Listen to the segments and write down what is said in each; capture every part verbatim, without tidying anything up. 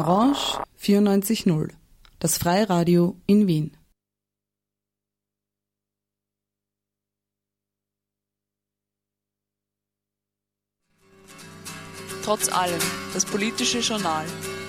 Orange vierundneunzig Komma null, das Freiradio in Wien. Trotz allem, das politische Journal.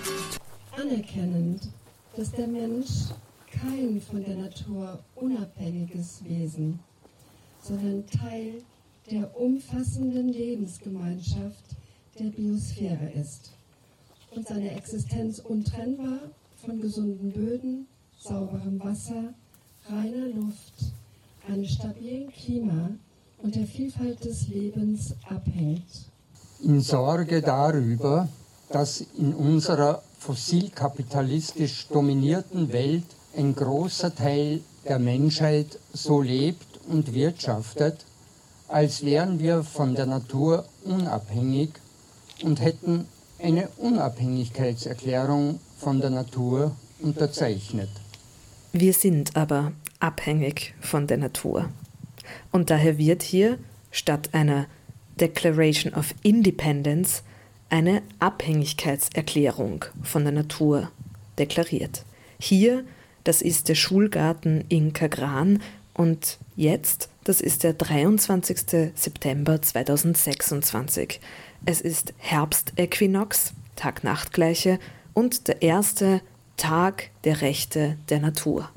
Anerkennend, dass der Mensch kein von der Natur unabhängiges Wesen, sondern Teil der umfassenden Lebensgemeinschaft der Biosphäre ist und seine Existenz untrennbar von gesunden Böden, sauberem Wasser, reiner Luft, einem stabilen Klima und der Vielfalt des Lebens abhängt. In Sorge darüber, dass in unserer fossilkapitalistisch dominierten Welt ein großer Teil der Menschheit so lebt und wirtschaftet, als wären wir von der Natur unabhängig und hätten eine Unabhängigkeitserklärung von der Natur unterzeichnet. Wir sind aber abhängig von der Natur. Und daher wird hier statt einer Declaration of Independence eine Abhängigkeitserklärung von der Natur deklariert. Hier, das ist der Schulgarten in Kagran und jetzt, das ist der dreiundzwanzigster September zweitausendsechsundzwanzig. Es ist Herbstäquinox, Tag-Nacht-Gleiche und der erste Tag der Rechte der Natur.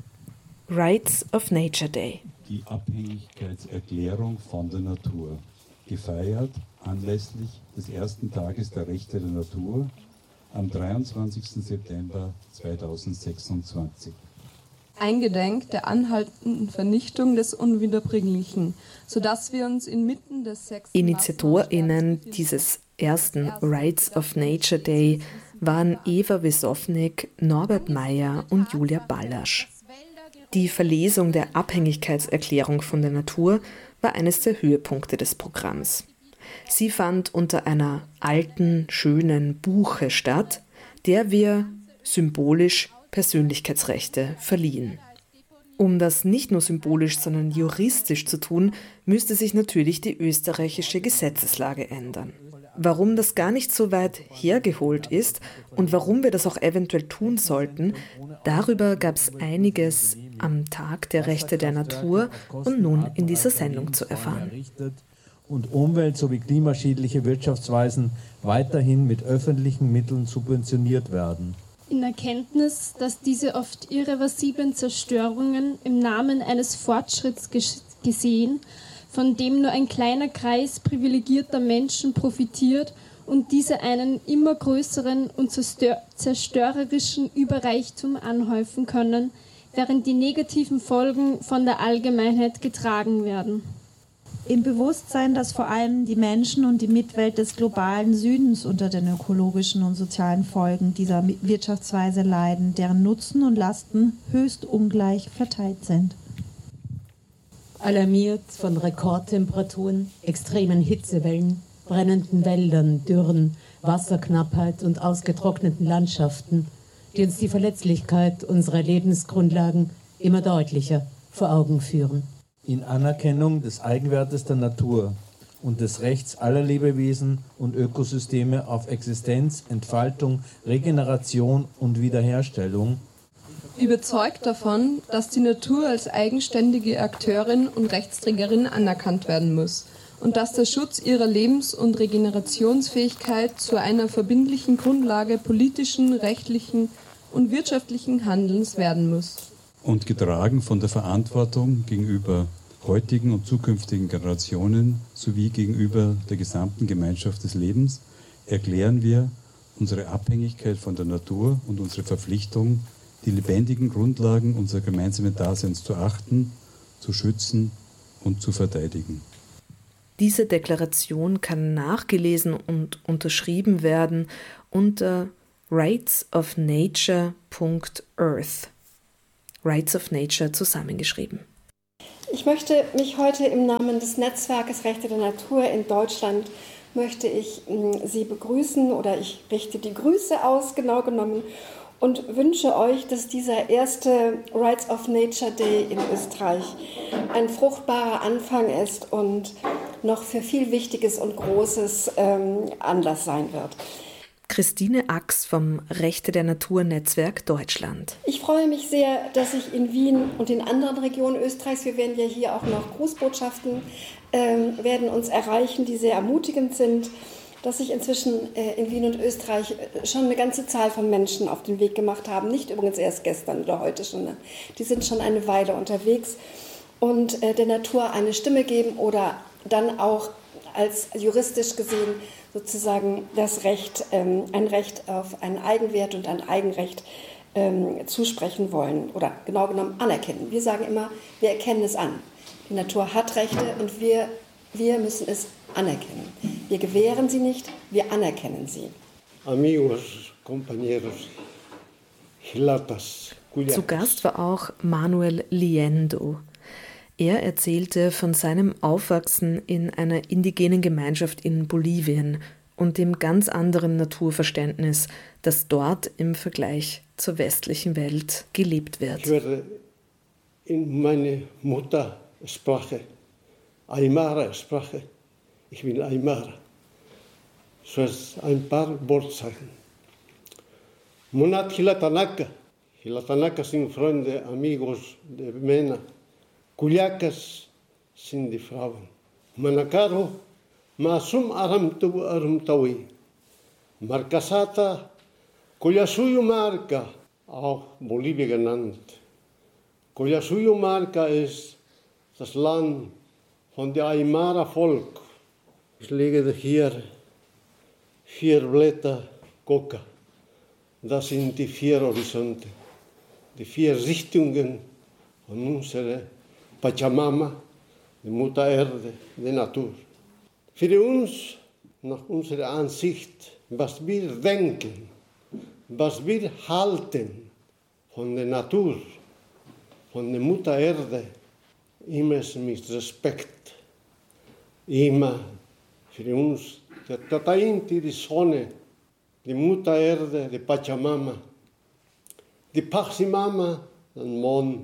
Rights of Nature Day. Die Abhängigkeitserklärung von der Natur. Gefeiert anlässlich des ersten Tages der Rechte der Natur am dreiundzwanzigsten September zweitausendsechsundzwanzig. Eingedenk der anhaltenden Vernichtung des Unwiederbringlichen, sodass wir uns inmitten des sechsten InitiatorInnen dieses ersten Rights of Nature Day waren Eva Wesownik, Norbert Meyer und Julia Ballasch. Die Verlesung der Abhängigkeitserklärung von der Natur war eines der Höhepunkte des Programms. Sie fand unter einer alten, schönen Buche statt, der wir symbolisch Persönlichkeitsrechte verliehen. Um das nicht nur symbolisch, sondern juristisch zu tun, müsste sich natürlich die österreichische Gesetzeslage ändern. Warum das gar nicht so weit hergeholt ist und warum wir das auch eventuell tun sollten, darüber gab es einiges am Tag der Rechte der Natur und nun in dieser Sendung zu erfahren. Und umwelt- sowie klimaschädliche Wirtschaftsweisen weiterhin mit öffentlichen Mitteln subventioniert werden. In Erkenntnis, dass diese oft irreversiblen Zerstörungen im Namen eines Fortschritts gesehen, von dem nur ein kleiner Kreis privilegierter Menschen profitiert und diese einen immer größeren und zerstörerischen Überreichtum anhäufen können, während die negativen Folgen von der Allgemeinheit getragen werden. Im Bewusstsein, dass vor allem die Menschen und die Mitwelt des globalen Südens unter den ökologischen und sozialen Folgen dieser Wirtschaftsweise leiden, deren Nutzen und Lasten höchst ungleich verteilt sind. Alarmiert von Rekordtemperaturen, extremen Hitzewellen, brennenden Wäldern, Dürren, Wasserknappheit und ausgetrockneten Landschaften, die uns die Verletzlichkeit unserer Lebensgrundlagen immer deutlicher vor Augen führen. In Anerkennung des Eigenwertes der Natur und des Rechts aller Lebewesen und Ökosysteme auf Existenz, Entfaltung, Regeneration und Wiederherstellung. Überzeugt davon, dass die Natur als eigenständige Akteurin und Rechtsträgerin anerkannt werden muss und dass der Schutz ihrer Lebens- und Regenerationsfähigkeit zu einer verbindlichen Grundlage politischen, rechtlichen und wirtschaftlichen Handelns werden muss. Und getragen von der Verantwortung gegenüber heutigen und zukünftigen Generationen sowie gegenüber der gesamten Gemeinschaft des Lebens erklären wir unsere Abhängigkeit von der Natur und unsere Verpflichtung, die lebendigen Grundlagen unseres gemeinsamen Daseins zu achten, zu schützen und zu verteidigen. Diese Deklaration kann nachgelesen und unterschrieben werden unter rights of nature punkt earth. Rights of Nature zusammengeschrieben. Ich möchte mich heute im Namen des Netzwerkes Rechte der Natur in Deutschland möchte ich Sie begrüßen oder ich richte die Grüße aus, genau genommen, und wünsche euch, dass dieser erste Rights of Nature Day in Österreich ein fruchtbarer Anfang ist und noch für viel Wichtiges und Großes ähm, Anlass sein wird. Christine Ax vom Rechte der Natur Netzwerk Deutschland. Ich freue mich sehr, dass ich in Wien und in anderen Regionen Österreichs, wir werden ja hier auch noch Grußbotschaften, ähm, werden uns erreichen, die sehr ermutigend sind, dass sich inzwischen äh, in Wien und Österreich schon eine ganze Zahl von Menschen auf den Weg gemacht haben. Nicht übrigens erst gestern oder heute schon. Ne? Die sind schon eine Weile unterwegs und äh, der Natur eine Stimme geben oder dann auch als juristisch gesehen sozusagen das Recht, ähm, ein Recht auf einen Eigenwert und ein Eigenrecht ähm, zusprechen wollen oder genau genommen anerkennen. Wir sagen immer, wir erkennen es an. Die Natur hat Rechte und wir, wir müssen es anerkennen. Wir gewähren sie nicht, wir anerkennen sie. Amigos, compañeros, hilatas, Zu Gast war auch Manuel Liendo. Er erzählte von seinem Aufwachsen in einer indigenen Gemeinschaft in Bolivien und dem ganz anderen Naturverständnis, das dort im Vergleich zur westlichen Welt gelebt wird. Ich werde in meine Muttersprache, Aymara-Sprache, ich bin Aymara, zuerst ein paar Wortzeichen. Monat Hilatanaka, Hilatanaka sind Freunde, Amigos, die Männer. Culiacas sind die Frauen. Manacaro, Masum Aramtu Aramtawi. Marcasata, Collasuyo Marca, auch Bolivien genannt. Collasuyo Marca ist das Land von der Aymara Volk. Ich lege hier vier Blätter Coca. Das sind die vier Horizonte, die vier Richtungen von unserer Pachamama, die Mutter Erde, die Natur. Für uns, nach unserer Ansicht, was wir denken, was wir halten von der Natur, von der Mutter Erde, immer mit Respekt. Immer für uns, der Tatainti, die Sonne, die Mutter Erde, die Pachamama, die Paximama, der Mond.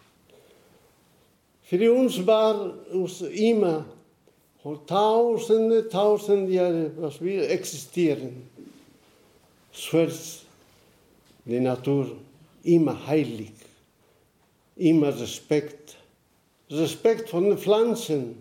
Für uns war es immer vor tausende, tausende Jahre, was wir existieren, zuerst die Natur immer heilig, immer Respekt. Respekt von den Pflanzen,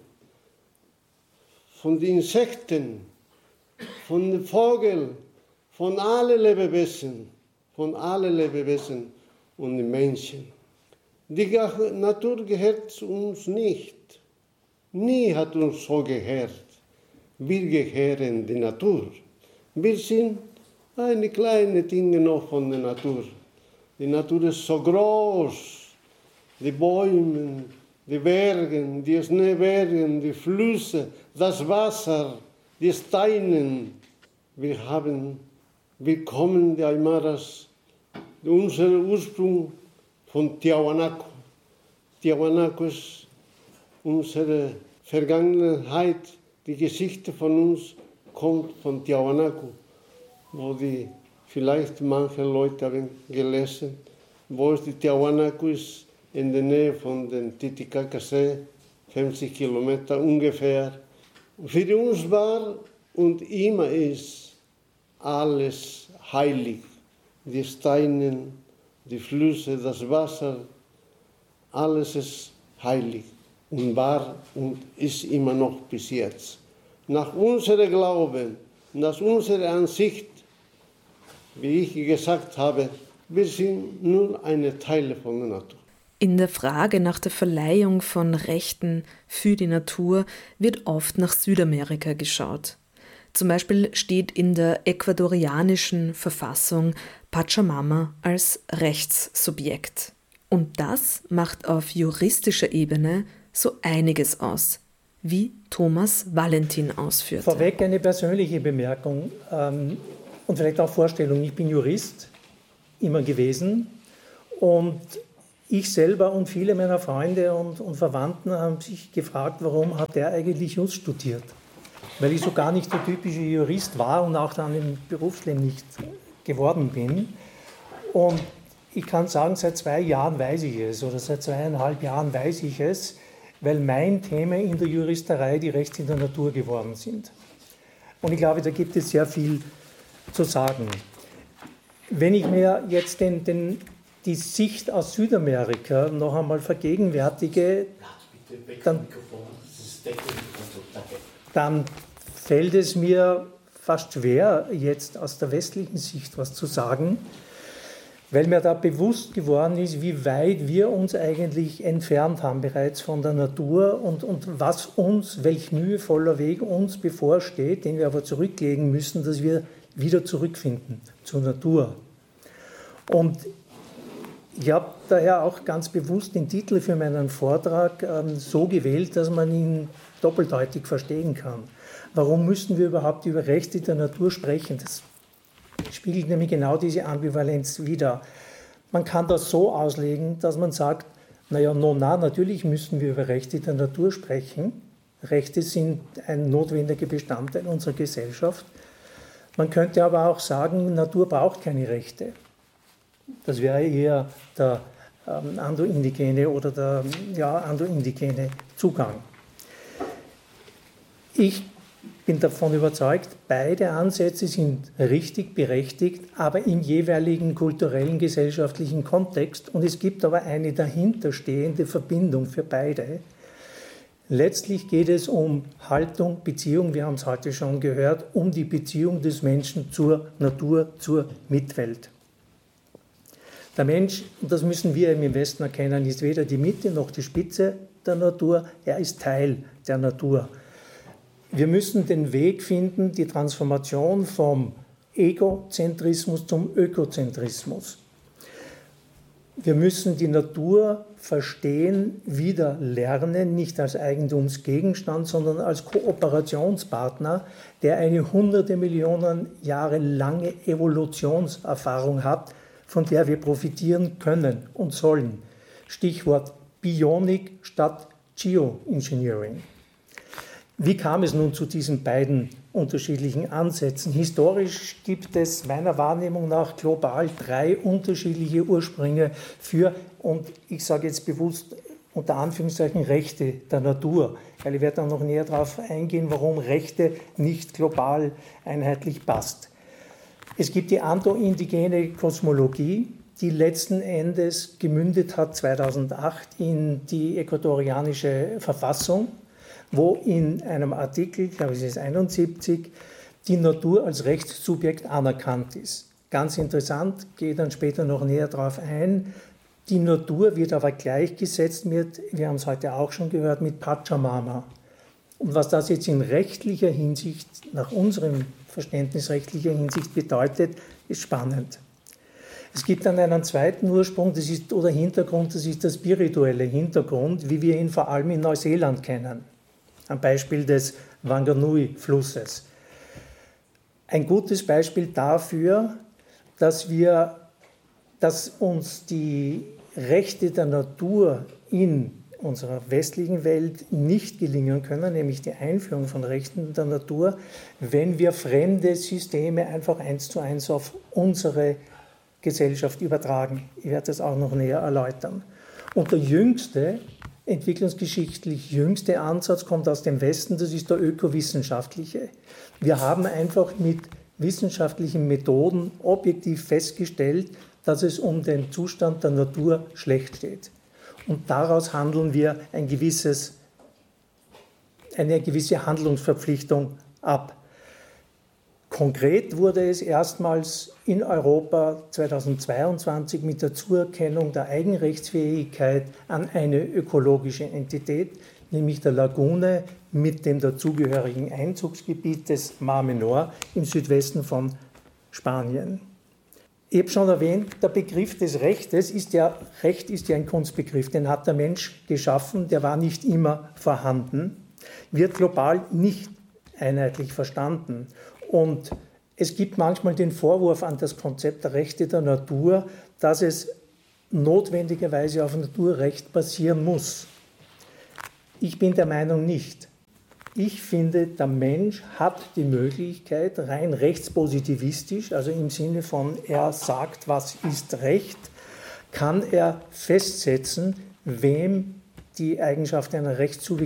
von den Insekten, von den Vögeln, von allen Lebewesen, von allen Lebewesen und den Menschen. Die Natur gehört zu uns nicht. Nie hat uns so gehört. Wir gehören der Natur. Wir sind eine kleine Dinge noch von der Natur. Die Natur ist so groß. Die Bäume, die Berge, die Schneeberge, die Flüsse, das Wasser, die Steine. Wir haben, wir kommen, die Aymaras, unser Ursprung von Tiahuanaco. Tiahuanaco ist unsere Vergangenheit, die Geschichte von uns kommt von Tiahuanaco, wo die vielleicht manche Leute haben gelesen, wo es die Tiahuanaco ist, in der Nähe von dem Titicaca-See, fünfzig Kilometer ungefähr. Für uns war und immer ist alles heilig. Die Steine, die Flüsse, das Wasser, alles ist heilig und war und ist immer noch bis jetzt. Nach unserem Glauben, nach unserer Ansicht, wie ich gesagt habe, wir sind nur eine Teil von der Natur. In der Frage nach der Verleihung von Rechten für die Natur wird oft nach Südamerika geschaut. Zum Beispiel steht in der ecuadorianischen Verfassung Pachamama als Rechtssubjekt. Und das macht auf juristischer Ebene so einiges aus, wie Thomas Valentin ausführte. Vorweg eine persönliche Bemerkung ähm, und vielleicht auch Vorstellung. Ich bin Jurist, immer gewesen, und ich selber und viele meiner Freunde und, und Verwandten haben sich gefragt, warum hat der eigentlich Jus studiert? Weil ich so gar nicht der typische Jurist war und auch dann im Berufsleben nicht geworden bin. Und ich kann sagen, seit zwei Jahren weiß ich es oder seit zweieinhalb Jahren weiß ich es, weil mein Thema in der Juristerei die Rechte in der Natur geworden sind. Und ich glaube, da gibt es sehr viel zu sagen. Wenn ich mir jetzt den, den, die Sicht aus Südamerika noch einmal vergegenwärtige, dann, dann fällt es mir fast schwer, jetzt aus der westlichen Sicht was zu sagen, weil mir da bewusst geworden ist, wie weit wir uns eigentlich entfernt haben bereits von der Natur und, und was uns, welch mühevoller Weg uns bevorsteht, den wir aber zurücklegen müssen, dass wir wieder zurückfinden zur Natur. Und ich habe daher auch ganz bewusst den Titel für meinen Vortrag ähm, so gewählt, dass man ihn doppeldeutig verstehen kann. Warum müssen wir überhaupt über Rechte der Natur sprechen? Das spiegelt nämlich genau diese Ambivalenz wider. Man kann das so auslegen, dass man sagt, naja, no, na, natürlich müssen wir über Rechte der Natur sprechen. Rechte sind ein notwendiger Bestandteil unserer Gesellschaft. Man könnte aber auch sagen, Natur braucht keine Rechte. Das wäre eher der ähm, andoindigene oder der ja, andoindigene Zugang. Ich bin davon überzeugt, beide Ansätze sind richtig, berechtigt, aber im jeweiligen kulturellen, gesellschaftlichen Kontext. Und es gibt aber eine dahinterstehende Verbindung für beide. Letztlich geht es um Haltung, Beziehung, wir haben es heute schon gehört, um die Beziehung des Menschen zur Natur, zur Mitwelt. Der Mensch, und das müssen wir im Westen erkennen, ist weder die Mitte noch die Spitze der Natur, er ist Teil der Natur. Wir müssen den Weg finden, die Transformation vom Egozentrismus zum Ökozentrismus. Wir müssen die Natur verstehen, wieder lernen, nicht als Eigentumsgegenstand, sondern als Kooperationspartner, der eine hunderte Millionen Jahre lange Evolutionserfahrung hat, von der wir profitieren können und sollen. Stichwort Bionik statt Geoengineering. Wie kam es nun zu diesen beiden unterschiedlichen Ansätzen? Historisch gibt es meiner Wahrnehmung nach global drei unterschiedliche Ursprünge für, und ich sage jetzt bewusst unter Anführungszeichen, Rechte der Natur, weil ich werde dann noch näher darauf eingehen, warum Rechte nicht global einheitlich passt. Es gibt die andoindigene Kosmologie, die letzten Endes gemündet hat zweitausendacht in die äquatorianische Verfassung, wo in einem Artikel, ich glaube es ist einundsiebzig, die Natur als Rechtssubjekt anerkannt ist. Ganz interessant, gehe dann später noch näher darauf ein. Die Natur wird aber gleichgesetzt mit, wir haben es heute auch schon gehört, mit Pachamama. Und was das jetzt in rechtlicher Hinsicht, nach unserem Verständnis rechtlicher Hinsicht bedeutet, ist spannend. Es gibt dann einen zweiten Ursprung, das ist, oder Hintergrund, das ist der spirituelle Hintergrund, wie wir ihn vor allem in Neuseeland kennen. Am Beispiel des Wanganui-Flusses. Ein gutes Beispiel dafür, dass, wir, dass uns die Rechte der Natur in unserer westlichen Welt nicht gelingen können, nämlich die Einführung von Rechten der Natur, wenn wir fremde Systeme einfach eins zu eins auf unsere Gesellschaft übertragen. Ich werde das auch noch näher erläutern. Und der jüngste, entwicklungsgeschichtlich jüngste Ansatz kommt aus dem Westen, das ist der ökowissenschaftliche. Wir haben einfach mit wissenschaftlichen Methoden objektiv festgestellt, dass es um den Zustand der Natur schlecht steht. Und daraus handeln wir ein gewisses, eine gewisse Handlungsverpflichtung ab. Konkret wurde es erstmals in Europa zweitausendzweiundzwanzig mit der Zuerkennung der Eigenrechtsfähigkeit an eine ökologische Entität, nämlich der Lagune mit dem dazugehörigen Einzugsgebiet des Mar Menor im Südwesten von Spanien. Ich habe schon erwähnt, der Begriff des Rechtes ist ja, Recht ist ja ein Kunstbegriff, den hat der Mensch geschaffen, der war nicht immer vorhanden, wird global nicht einheitlich verstanden. Und es gibt manchmal den Vorwurf an das Konzept der Rechte der Natur, dass es notwendigerweise auf Naturrecht basieren muss. Ich bin der Meinung nicht. Ich finde, der Mensch hat die Möglichkeit, rein rechtspositivistisch, also im Sinne von, er sagt, was ist Recht, kann er festsetzen, wem die Eigenschaft einer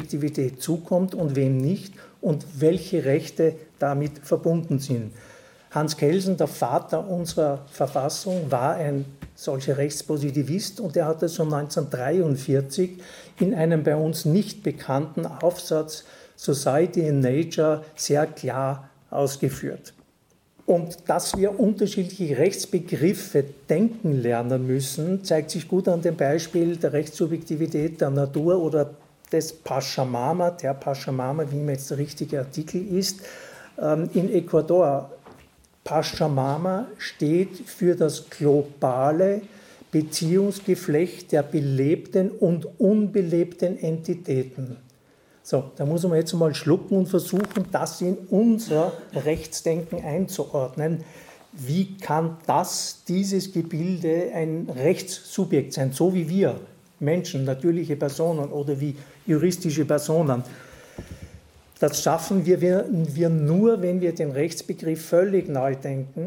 Rechtssubjektivität zukommt und wem nicht und welche Rechte damit verbunden sind. Hans Kelsen, der Vater unserer Verfassung, war ein solcher Rechtspositivist und er hat das schon neunzehnhundertdreiundvierzig in einem bei uns nicht bekannten Aufsatz Society in Nature sehr klar ausgeführt. Und dass wir unterschiedliche Rechtsbegriffe denken lernen müssen, zeigt sich gut an dem Beispiel der Rechtssubjektivität der Natur oder des Pachamama, der Pachamama, wie immer jetzt der richtige Artikel ist, in Ecuador. Pachamama steht für das globale Beziehungsgeflecht der belebten und unbelebten Entitäten. So, da muss man jetzt mal schlucken und versuchen, das in unser Rechtsdenken einzuordnen. Wie kann das, dieses Gebilde ein Rechtssubjekt sein, so wie wir Menschen, natürliche Personen oder wie juristische Personen? Das schaffen wir, wir, wir nur, wenn wir den Rechtsbegriff völlig neu denken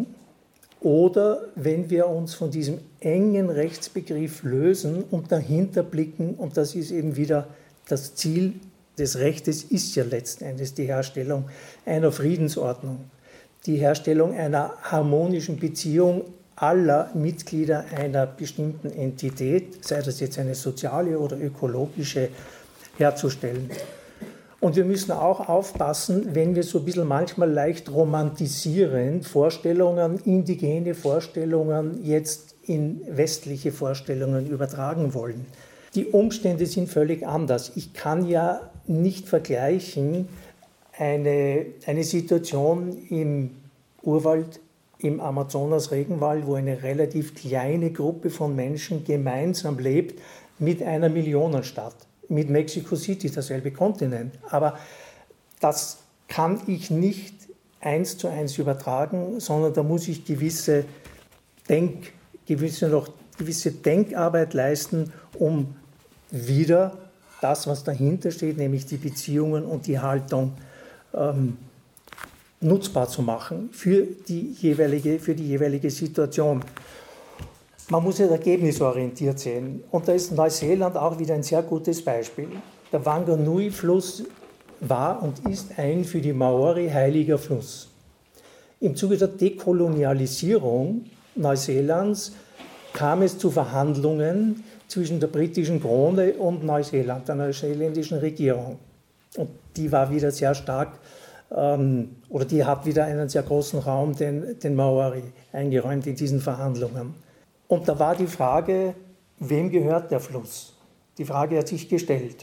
oder wenn wir uns von diesem engen Rechtsbegriff lösen und dahinter blicken, und das ist eben wieder das Ziel des Rechtes, ist ja letzten Endes die Herstellung einer Friedensordnung, die Herstellung einer harmonischen Beziehung aller Mitglieder einer bestimmten Entität, sei das jetzt eine soziale oder ökologische, herzustellen. Und wir müssen auch aufpassen, wenn wir so ein bisschen manchmal leicht romantisieren, Vorstellungen, indigene Vorstellungen jetzt in westliche Vorstellungen übertragen wollen. Die Umstände sind völlig anders. Ich kann ja nicht vergleichen eine, eine Situation im Urwald, im Amazonas-Regenwald, wo eine relativ kleine Gruppe von Menschen gemeinsam lebt, mit einer Millionenstadt, mit Mexico City, derselbe Kontinent. Aber das kann ich nicht eins zu eins übertragen, sondern da muss ich gewisse, Denk, gewisse, noch, gewisse Denkarbeit leisten, um wieder das, was dahinter steht, nämlich die Beziehungen und die Haltung, ähm, nutzbar zu machen für die jeweilige, für die jeweilige Situation. Man muss ja ergebnisorientiert sehen. Und da ist Neuseeland auch wieder ein sehr gutes Beispiel. Der Wanganui-Fluss war und ist ein für die Maori heiliger Fluss. Im Zuge der Dekolonialisierung Neuseelands kam es zu Verhandlungen zwischen der britischen Krone und Neuseeland, der neuseeländischen Regierung. Und die war wieder sehr stark, ähm, oder die hat wieder einen sehr großen Raum den, den Maori eingeräumt in diesen Verhandlungen. Und da war die Frage, wem gehört der Fluss? Die Frage hat sich gestellt.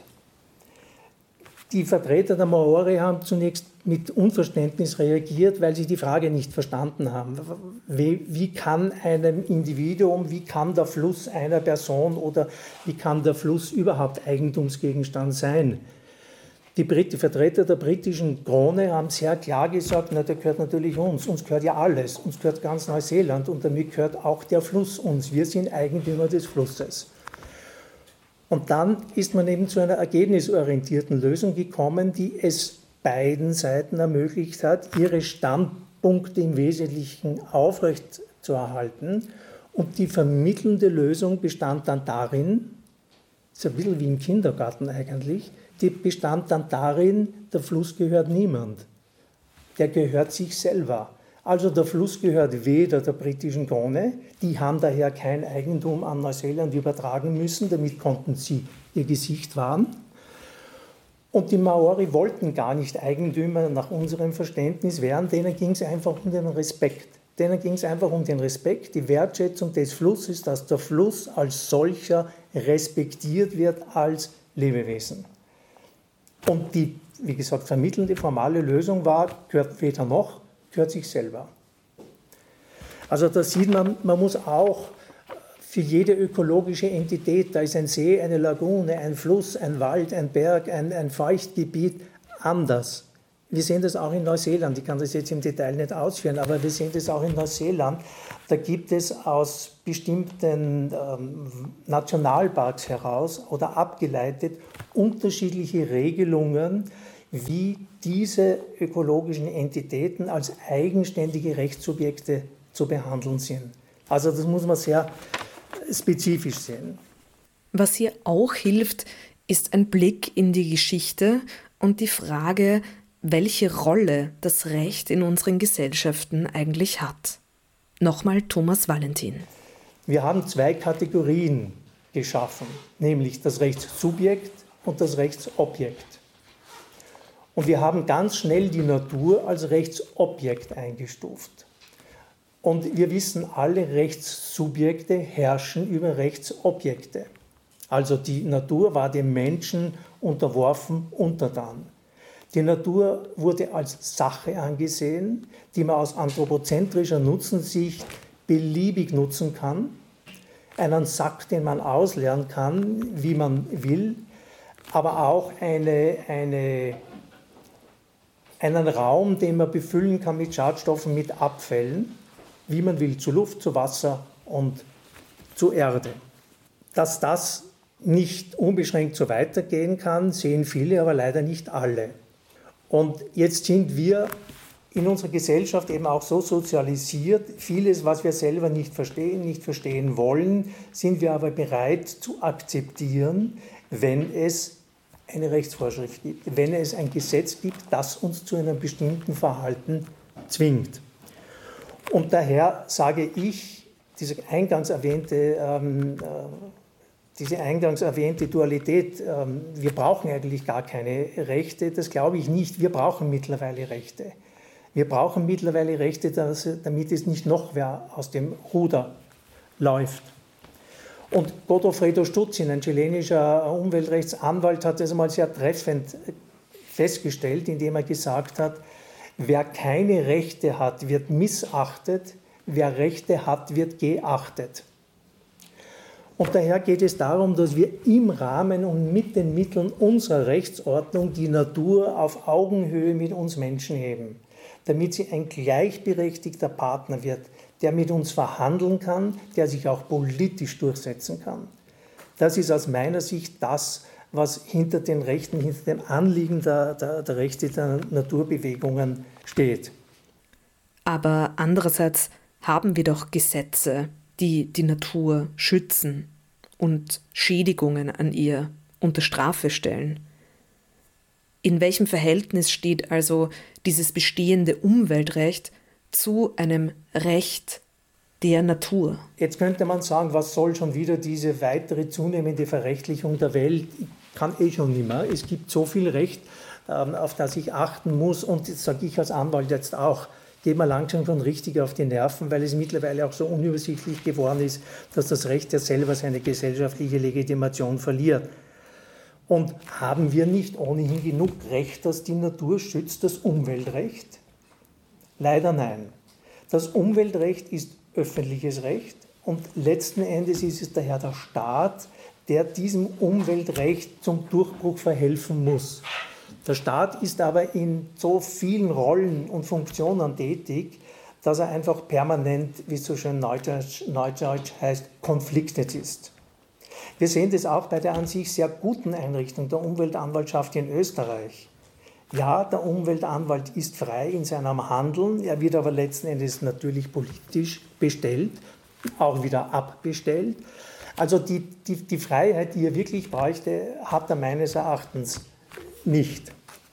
Die Vertreter der Maori haben zunächst mit Unverständnis reagiert, weil sie die Frage nicht verstanden haben. Wie, wie kann einem Individuum, wie kann der Fluss einer Person oder wie kann der Fluss überhaupt Eigentumsgegenstand sein? Die, Brit- die Vertreter der britischen Krone haben sehr klar gesagt, na, der gehört natürlich uns, uns gehört ja alles, uns gehört ganz Neuseeland und damit gehört auch der Fluss uns, wir sind Eigentümer des Flusses. Und dann ist man eben zu einer ergebnisorientierten Lösung gekommen, die es beiden Seiten ermöglicht hat, ihre Standpunkte im Wesentlichen aufrecht zu erhalten. Und die vermittelnde Lösung bestand dann darin, ist ein bisschen wie im Kindergarten eigentlich, die bestand dann darin, der Fluss gehört niemand. Der gehört sich selber. Also der Fluss gehört weder der britischen Krone, die haben daher kein Eigentum an Neuseeland übertragen müssen, damit konnten sie ihr Gesicht wahren. Und die Maori wollten gar nicht Eigentümer nach unserem Verständnis werden, denen ging es einfach um den Respekt. Denen ging es einfach um den Respekt, die Wertschätzung des Flusses, dass der Fluss als solcher respektiert wird als Lebewesen. Und die, wie gesagt, vermittelnde formale Lösung war, gehört weder noch, gehört sich selber. Also da sieht man, man muss auch für jede ökologische Entität, da ist ein See, eine Lagune, ein Fluss, ein Wald, ein Berg, ein, ein Feuchtgebiet, anders. Wir sehen das auch in Neuseeland, ich kann das jetzt im Detail nicht ausführen, aber wir sehen das auch in Neuseeland. Da gibt es aus bestimmten ähm, Nationalparks heraus oder abgeleitet unterschiedliche Regelungen, wie diese ökologischen Entitäten als eigenständige Rechtssubjekte zu behandeln sind. Also das muss man sehr spezifisch sehen. Was hier auch hilft, ist ein Blick in die Geschichte und die Frage, welche Rolle das Recht in unseren Gesellschaften eigentlich hat. Nochmal Thomas Valentin. Wir haben zwei Kategorien geschaffen, nämlich das Rechtssubjekt und das Rechtsobjekt. Und wir haben ganz schnell die Natur als Rechtsobjekt eingestuft. Und wir wissen, alle Rechtssubjekte herrschen über Rechtsobjekte. Also die Natur war dem Menschen unterworfen, untertan. Die Natur wurde als Sache angesehen, die man aus anthropozentrischer Nutzensicht beliebig nutzen kann. Einen Sack, den man ausleeren kann, wie man will, aber auch eine, eine, einen Raum, den man befüllen kann mit Schadstoffen, mit Abfällen, wie man will, zu Luft, zu Wasser und zu Erde. Dass das nicht unbeschränkt so weitergehen kann, sehen viele, aber leider nicht alle. Und jetzt sind wir in unserer Gesellschaft eben auch so sozialisiert, vieles, was wir selber nicht verstehen, nicht verstehen wollen, sind wir aber bereit zu akzeptieren, wenn es eine Rechtsvorschrift gibt, wenn es ein Gesetz gibt, das uns zu einem bestimmten Verhalten zwingt. Und daher sage ich, diese eingangs erwähnte, ähm, äh, diese eingangs erwähnte Dualität, ähm, wir brauchen eigentlich gar keine Rechte, das glaube ich nicht, wir brauchen mittlerweile Rechte. Wir brauchen mittlerweile Rechte, dass, damit es nicht noch wer aus dem Ruder läuft. Und Godofredo Stutzin, ein chilenischer Umweltrechtsanwalt, hat das einmal sehr treffend festgestellt, indem er gesagt hat, wer keine Rechte hat, wird missachtet, wer Rechte hat, wird geachtet. Und daher geht es darum, dass wir im Rahmen und mit den Mitteln unserer Rechtsordnung die Natur auf Augenhöhe mit uns Menschen heben, damit sie ein gleichberechtigter Partner wird, der mit uns verhandeln kann, der sich auch politisch durchsetzen kann. Das ist aus meiner Sicht das, was hinter den Rechten, hinter dem Anliegen der, der, der Rechte der Naturbewegungen steht. Aber andererseits haben wir doch Gesetze, die die Natur schützen und Schädigungen an ihr unter Strafe stellen. In welchem Verhältnis steht also dieses bestehende Umweltrecht zu einem Recht der Natur? Jetzt könnte man sagen, was soll schon wieder diese weitere zunehmende Verrechtlichung der Welt? Kann eh schon nicht mehr. Es gibt so viel Recht, auf das ich achten muss. Und das sage ich als Anwalt jetzt auch, geht mir langsam schon richtig auf die Nerven, weil es mittlerweile auch so unübersichtlich geworden ist, dass das Recht ja selber seine gesellschaftliche Legitimation verliert. Und haben wir nicht ohnehin genug Recht, das die Natur schützt, das Umweltrecht? Leider nein. Das Umweltrecht ist öffentliches Recht und letzten Endes ist es daher der Staat, der diesem Umweltrecht zum Durchbruch verhelfen muss. Der Staat ist aber in so vielen Rollen und Funktionen tätig, dass er einfach permanent, wie es so schön neudeutsch, neudeutsch heißt, konfliktet ist. Wir sehen das auch bei der an sich sehr guten Einrichtung der Umweltanwaltschaft in Österreich. Ja, der Umweltanwalt ist frei in seinem Handeln, er wird aber letzten Endes natürlich politisch bestellt, auch wieder abbestellt. Also die, die, die Freiheit, die er wirklich bräuchte, hat er meines Erachtens nicht.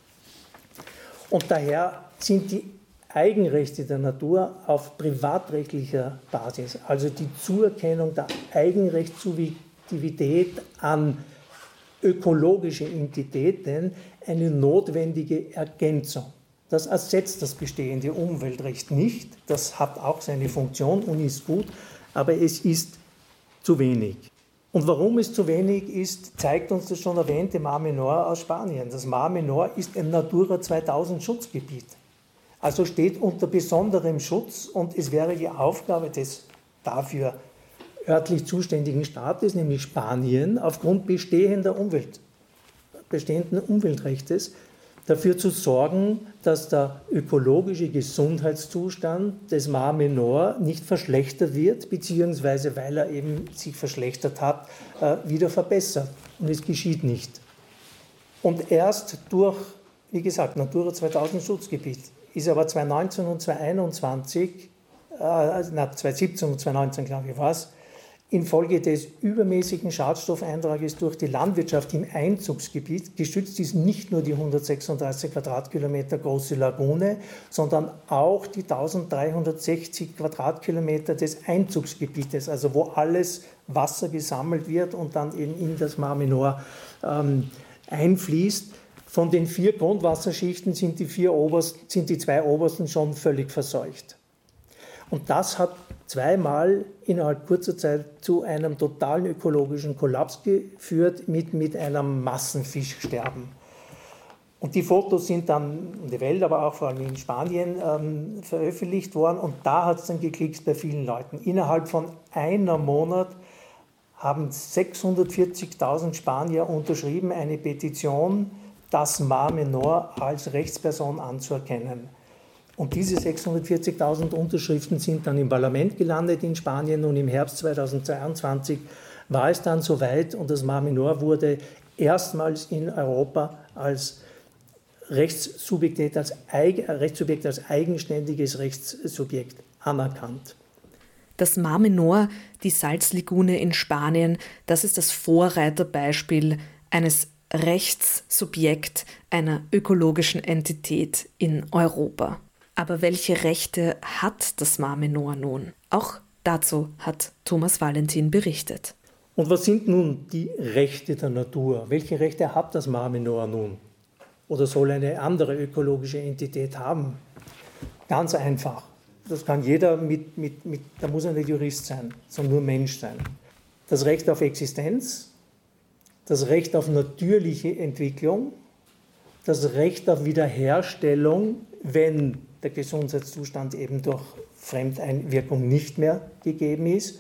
Und daher sind die Eigenrechte der Natur auf privatrechtlicher Basis, also die Zuerkennung der Eigenrechtssubjektivität an ökologische Entitäten, eine notwendige Ergänzung. Das ersetzt das bestehende Umweltrecht nicht, das hat auch seine Funktion und ist gut, aber es ist zu wenig. Und warum es zu wenig ist, zeigt uns das schon erwähnte Mar Menor aus Spanien. Das Mar Menor ist ein Natura zweitausend Schutzgebiet. Also steht unter besonderem Schutz und es wäre die Aufgabe des dafür örtlich zuständigen Staates, nämlich Spanien, aufgrund bestehender Umwelt, bestehenden Umweltrechtes dafür zu sorgen, dass der ökologische Gesundheitszustand des Mar Menor nicht verschlechtert wird, beziehungsweise weil er eben sich verschlechtert hat, wieder verbessert. Und es geschieht nicht. Und erst durch, wie gesagt, Natura zweitausend Schutzgebiet, ist aber zweitausendneunzehn und zweitausendeinundzwanzig, äh, na, zweitausendsiebzehn und zweitausendneunzehn, glaube ich, war es, infolge des übermäßigen Schadstoffeintrages durch die Landwirtschaft im Einzugsgebiet, geschützt ist nicht nur die hundertsechsunddreißig Quadratkilometer große Lagune, sondern auch die eintausenddreihundertsechzig Quadratkilometer des Einzugsgebietes, also wo alles Wasser gesammelt wird und dann eben in das Mar Menor ähm, einfließt. Von den vier Grundwasserschichten sind die, vier obersten, sind die zwei obersten schon völlig verseucht. Und das hat zweimal innerhalb kurzer Zeit zu einem totalen ökologischen Kollaps geführt mit, mit einem Massenfischsterben. Und die Fotos sind dann in der Welt, aber auch vor allem in Spanien ähm, veröffentlicht worden. Und da hat es dann geklickt bei vielen Leuten. Innerhalb von einem Monat haben sechshundertvierzigtausend Spanier unterschrieben, eine Petition, das Mar Menor als Rechtsperson anzuerkennen. Und diese sechshundertvierzigtausend Unterschriften sind dann im Parlament gelandet in Spanien und im Herbst zweitausendzweiundzwanzig war es dann soweit und das Mar Menor wurde erstmals in Europa als Rechtssubjekt als, Eig- Rechtssubjekt als eigenständiges Rechtssubjekt anerkannt. Das Mar Menor, die Salzlagune in Spanien, das ist das Vorreiterbeispiel eines Rechtssubjekt einer ökologischen Entität in Europa. Aber welche Rechte hat das Mar Menor nun? Auch dazu hat Thomas Valentin berichtet. Und was sind nun die Rechte der Natur? Welche Rechte hat das Mar Menor nun? Oder soll eine andere ökologische Entität haben? Ganz einfach. Das kann jeder mit, mit, mit, da muss er nicht Jurist sein, sondern nur Mensch sein. Das Recht auf Existenz, das Recht auf natürliche Entwicklung, das Recht auf Wiederherstellung, wenn der Gesundheitszustand eben durch Fremdeinwirkung nicht mehr gegeben ist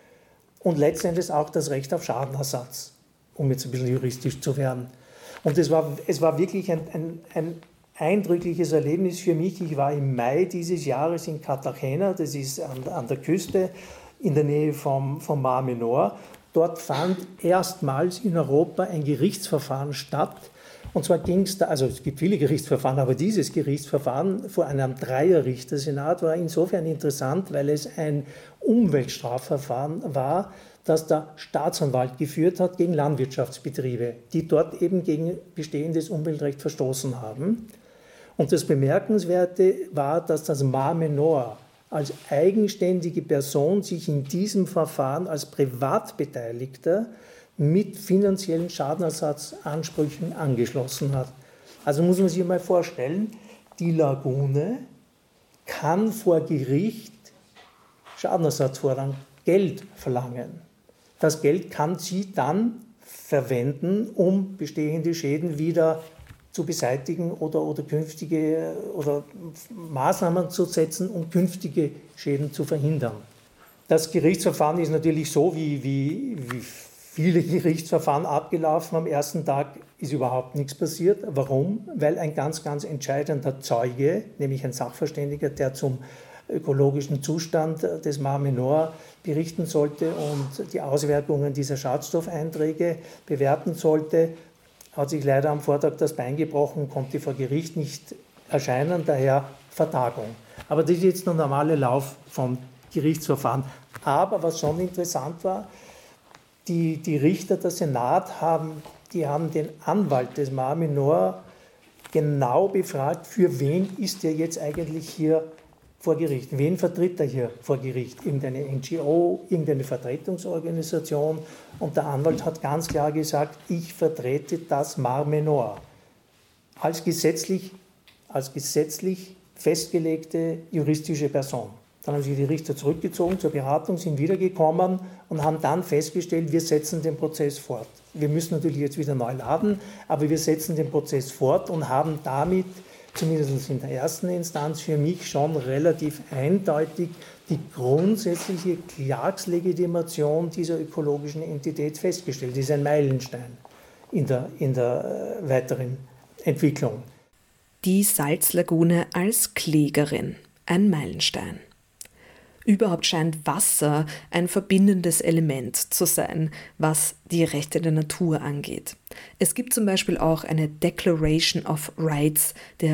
und letztendlich auch das Recht auf Schadenersatz, um jetzt ein bisschen juristisch zu werden. Und es war, es war wirklich ein, ein, ein eindrückliches Erlebnis für mich. Ich war im Mai dieses Jahres in Cartagena, das ist an, an der Küste in der Nähe vom, vom Mar Menor. Dort fand erstmals in Europa ein Gerichtsverfahren statt. Und zwar ging es da, also es gibt viele Gerichtsverfahren, aber dieses Gerichtsverfahren vor einem Dreierrichtersenat war insofern interessant, weil es ein Umweltstrafverfahren war, das der Staatsanwalt geführt hat gegen Landwirtschaftsbetriebe, die dort eben gegen bestehendes Umweltrecht verstoßen haben. Und das Bemerkenswerte war, dass das Mar Menor als eigenständige Person sich in diesem Verfahren als Privatbeteiligter mit finanziellen Schadenersatzansprüchen angeschlossen hat. Also muss man sich mal vorstellen, die Lagune kann vor Gericht Schadenersatz fordern, Geld verlangen. Das Geld kann sie dann verwenden, um bestehende Schäden wieder zu beseitigen oder, oder künftige oder Maßnahmen zu setzen, um künftige Schäden zu verhindern. Das Gerichtsverfahren ist natürlich so, wie, wie, wie viele Gerichtsverfahren abgelaufen. Am ersten Tag ist überhaupt nichts passiert. Warum? Weil ein ganz, ganz entscheidender Zeuge, nämlich ein Sachverständiger, der zum ökologischen Zustand des Mar Menor berichten sollte und die Auswirkungen dieser Schadstoffeinträge bewerten sollte, hat sich leider am Vortag das Bein gebrochen, konnte vor Gericht nicht erscheinen, daher Vertagung. Aber das ist jetzt der normale Lauf von Gerichtsverfahren. Aber was schon interessant war, die, die Richter, der Senat, haben, die haben den Anwalt des Mar Menor genau befragt, für wen ist er jetzt eigentlich hier vor Gericht. Wen vertritt er hier vor Gericht? Irgendeine N G O, irgendeine Vertretungsorganisation. Und der Anwalt hat ganz klar gesagt, ich vertrete das Mar Menor als gesetzlich, als gesetzlich festgelegte juristische Person. Dann haben sich die Richter zurückgezogen zur Beratung, sind wiedergekommen und haben dann festgestellt, wir setzen den Prozess fort. Wir müssen natürlich jetzt wieder neu laden, aber wir setzen den Prozess fort und haben damit zumindest in der ersten Instanz für mich schon relativ eindeutig die grundsätzliche Klagslegitimation dieser ökologischen Entität festgestellt. Das ist ein Meilenstein in der, in der äh, weiteren Entwicklung. Die Salzlagune als Klägerin, ein Meilenstein. Überhaupt scheint Wasser ein verbindendes Element zu sein, was die Rechte der Natur angeht. Es gibt zum Beispiel auch eine Declaration of Rights der